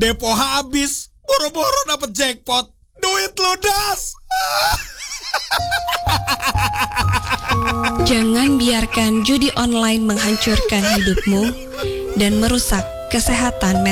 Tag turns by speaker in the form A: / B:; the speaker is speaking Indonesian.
A: Depo habis, boro-boro dapet jackpot. Duit ludas.
B: Jangan biarkan judi online menghancurkan hidupmu dan merusak kesehatan mental